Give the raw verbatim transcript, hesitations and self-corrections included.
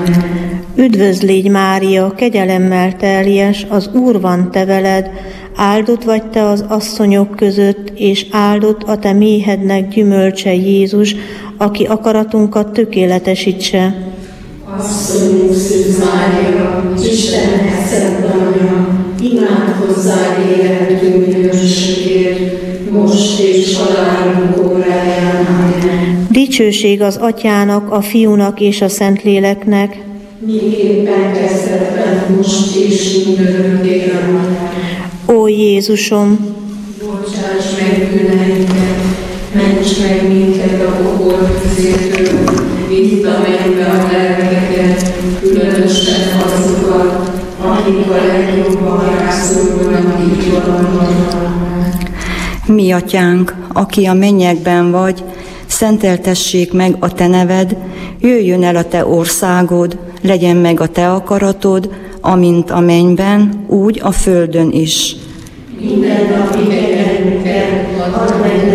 Üdvözl légy, Mária, kegyelemmel teljes, az Úr van te veled, áldott vagy te az asszonyok között, és áldott a te méhednek gyümölcse Jézus, aki akaratunkat tökéletesítse. Asszonyunk Szűz Mária, Istennek szent anyja, imádkozzál élhetünk bűnösségért, most és halálunk óráján. Amen. Dicsőség az Atyának, a Fiúnak és a Szentléleknek, miképpen kezdetben, most és mindörökké. Amen. Ó Jézusom, bocsáss meg bűneinket, ments meg minket a pokol tüzétől, vidd a mennybe a lelkeket, különösen azokat, akik a legjobban rászorulnak így valamit. Mi atyánk, aki a mennyekben vagy, szenteltessék meg a te neved, jöjjön el a te országod, legyen meg a te akaratod, amint a mennyben, úgy a földön is. Minden napi kenyerünket add meg